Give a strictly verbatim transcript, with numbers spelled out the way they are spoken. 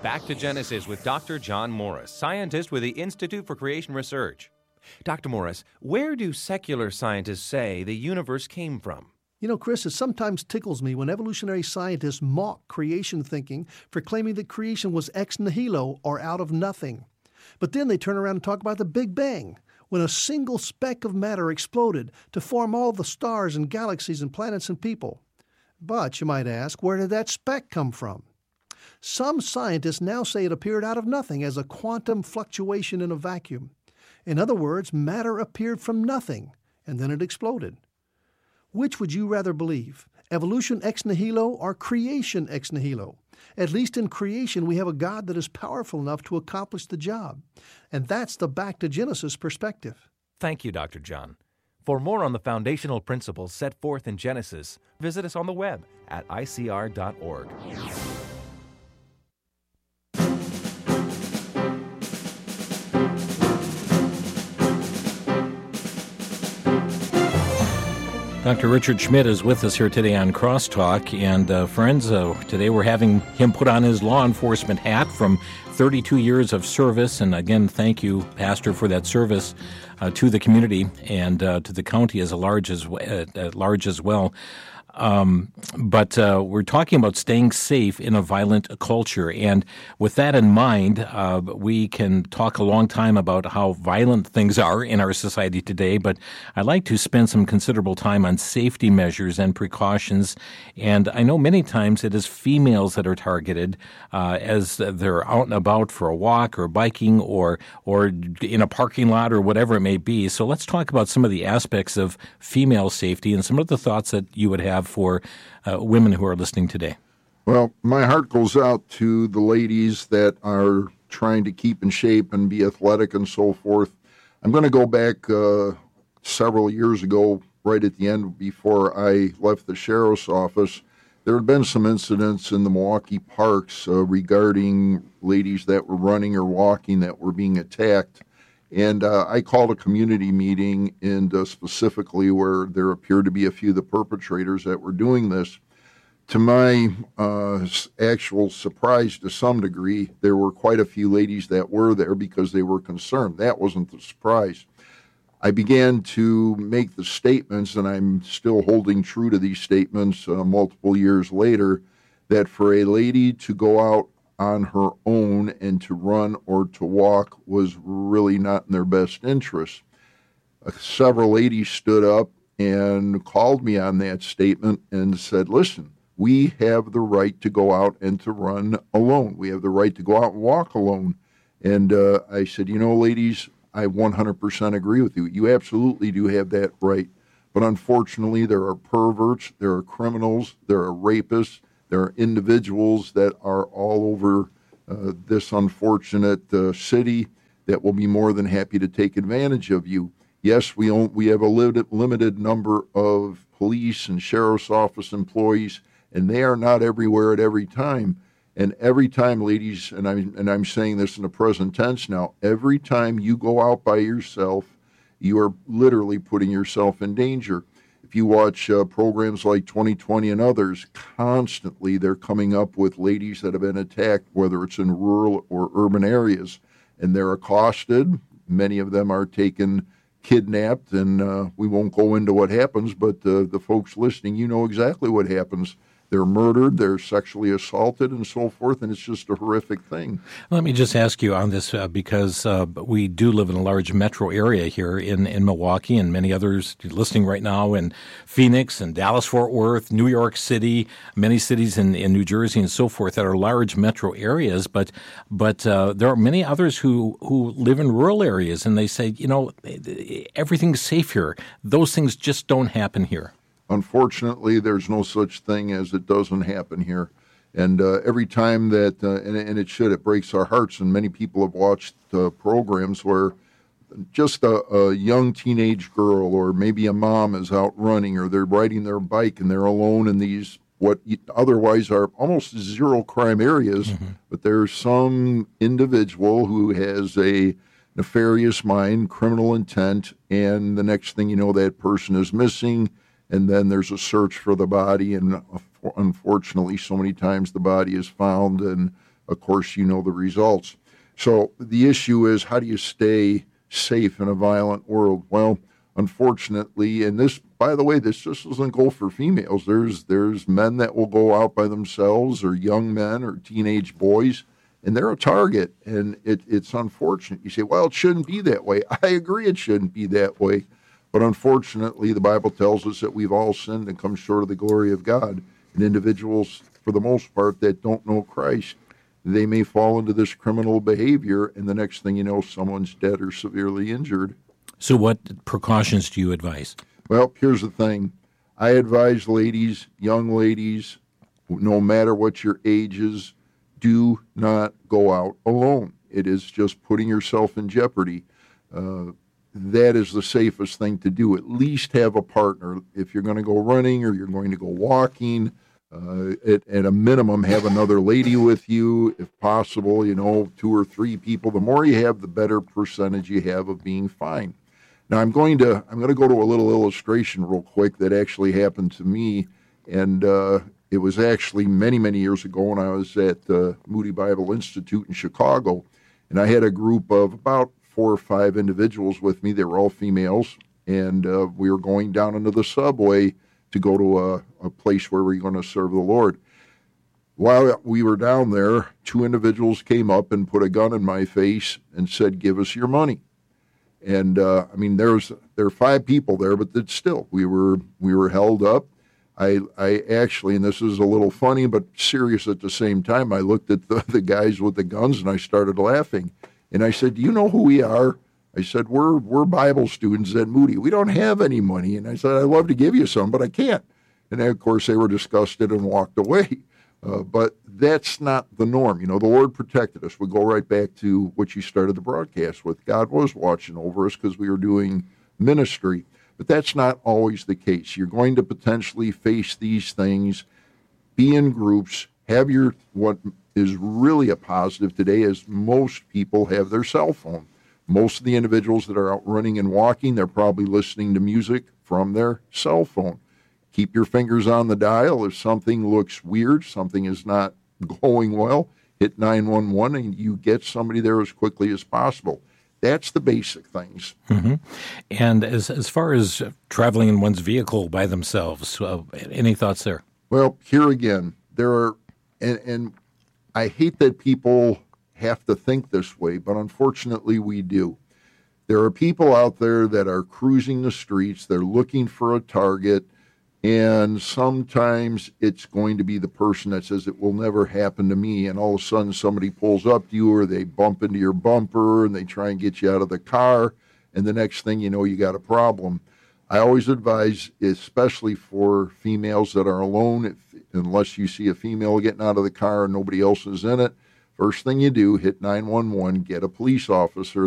Back to Genesis with Doctor John Morris, scientist with the Institute for Creation Research. Doctor Morris, where do secular scientists say the universe came from? You know, Chris, it sometimes tickles me when evolutionary scientists mock creation thinking for claiming that creation was ex nihilo, or out of nothing. But then they turn around and talk about the Big Bang, when a single speck of matter exploded to form all the stars and galaxies and planets and people. But, you might ask, where did that speck come from? Some scientists now say it appeared out of nothing as a quantum fluctuation in a vacuum. In other words, matter appeared from nothing, and then it exploded. Which would you rather believe, evolution ex nihilo or creation ex nihilo? At least in creation, we have a God that is powerful enough to accomplish the job. And that's the Back to Genesis perspective. Thank you, Doctor John. For more on the foundational principles set forth in Genesis, visit us on the web at I C R dot org. Doctor Richard Schmidt is with us here today on Crosstalk, and uh, friends, uh, today we're having him put on his law enforcement hat from thirty-two years of service, and again, thank you, Pastor, for that service uh, to the community and uh, to the county as a large as uh, at large as well. Um, but uh, we're talking about staying safe in a violent culture. And with that in mind, uh, we can talk a long time about how violent things are in our society today. But I'd like to spend some considerable time on safety measures and precautions. And I know many times it is females that are targeted uh, as they're out and about for a walk or biking or, or in a parking lot or whatever it may be. So let's talk about some of the aspects of female safety and some of the thoughts that you would have for uh, women who are listening today. Well, my heart goes out to the ladies that are trying to keep in shape and be athletic and so forth. I'm going to go back uh, several years ago, right at the end before I left the sheriff's office. There had been some incidents in the Milwaukee parks uh, regarding ladies that were running or walking that were being attacked. And uh, I called a community meeting, and uh, specifically where there appeared to be a few of the perpetrators that were doing this. To my uh, actual surprise, to some degree, there were quite a few ladies that were there because they were concerned. That wasn't the surprise. I began to make the statements, and I'm still holding true to these statements uh, multiple years later, that for a lady to go out on her own and to run or to walk was really not in their best interest. Uh, several ladies stood up and called me on that statement and said, listen, we have the right to go out and to run alone. We have the right to go out and walk alone. And uh, I said, you know, ladies, I one hundred percent agree with you. You absolutely do have that right. But unfortunately, there are perverts, there are criminals, there are rapists, there are individuals that are all over uh, this unfortunate uh, city that will be more than happy to take advantage of you. Yes, we own, we have a limited, limited number of police and sheriff's office employees, and they are not everywhere at every time. And every time, ladies, and I'm, and I'm saying this in the present tense now, every time you go out by yourself, you are literally putting yourself in danger. If you watch uh, programs like twenty twenty and others, constantly they're coming up with ladies that have been attacked, whether it's in rural or urban areas, and they're accosted. Many of them are taken kidnapped, and uh, we won't go into what happens, but uh, the folks listening, you know exactly what happens. They're murdered, they're sexually assaulted, and so forth, and it's just a horrific thing. Let me just ask you on this, uh, because uh, we do live in a large metro area here in, in Milwaukee, and many others listening right now in Phoenix and Dallas-Fort Worth, New York City, many cities in, in New Jersey and so forth that are large metro areas, but but uh, there are many others who, who live in rural areas, and they say, you know, everything's safe here. Those things just don't happen here. Unfortunately, there's no such thing as it doesn't happen here. And uh, every time that, uh, and, and it should, it breaks our hearts. And many people have watched uh, programs where just a, a young teenage girl or maybe a mom is out running or they're riding their bike and they're alone in these what otherwise are almost zero crime areas. Mm-hmm. But there's some individual who has a nefarious mind, criminal intent, and the next thing you know, that person is missing. And then there's a search for the body, and unfortunately, so many times the body is found, and of course, you know the results. So the issue is, how do you stay safe in a violent world? Well, unfortunately, and this, by the way, this just doesn't go for females. There's there's men that will go out by themselves, or young men, or teenage boys, and they're a target. And it, it's unfortunate. You say, well, it shouldn't be that way. I agree it shouldn't be that way. But unfortunately, the Bible tells us that we've all sinned and come short of the glory of God. And individuals, for the most part, that don't know Christ, they may fall into this criminal behavior, and the next thing you know, someone's dead or severely injured. So what precautions do you advise? Well, here's the thing. I advise ladies, young ladies, no matter what your age is, do not go out alone. It is just putting yourself in jeopardy. Uh, that is the safest thing to do. At least have a partner. If you're going to go running or you're going to go walking, uh, at, at a minimum, have another lady with you, if possible, you know, two or three people. The more you have, the better percentage you have of being fine. Now, I'm going to I'm going to go to a little illustration real quick that actually happened to me, and uh, it was actually many, many years ago when I was at uh, Moody Bible Institute in Chicago, and I had a group of about four or five individuals with me. They were all females, and uh, we were going down into the subway to go to a, a place where we were going to serve the Lord. While we were down there, two individuals came up and put a gun in my face and said, "Give us your money." And uh, I mean, there's there are five people there, but it's still we were we were held up. I I actually, and this is a little funny but serious at the same time, I looked at the, the guys with the guns and I started laughing. And I said, "Do you know who we are?" I said, "We're we're Bible students at Moody. We don't have any money." And I said, "I'd love to give you some, but I can't." And then, of course, they were disgusted and walked away. Uh, but that's not the norm. You know, the Lord protected us. We go right back to what you started the broadcast with. God was watching over us because we were doing ministry. But that's not always the case. You're going to potentially face these things, be in groups, have your, what is really a positive today is most people have their cell phone. Most of the individuals that are out running and walking, they're probably listening to music from their cell phone. Keep your fingers on the dial. If something looks weird, something is not going well, hit nine one one and you get somebody there as quickly as possible. That's the basic things. Mm-hmm. And as as far as traveling in one's vehicle by themselves, uh, any thoughts there? Well, here again, there are, and, and I hate that people have to think this way, but unfortunately we do. There are people out there that are cruising the streets, they're looking for a target, and sometimes it's going to be the person that says it will never happen to me, and all of a sudden somebody pulls up to you or they bump into your bumper and they try and get you out of the car, and the next thing you know, you got a problem. I always advise, especially for females that are alone, if, unless you see a female getting out of the car and nobody else is in it, first thing you do, hit nine one one, get a police officer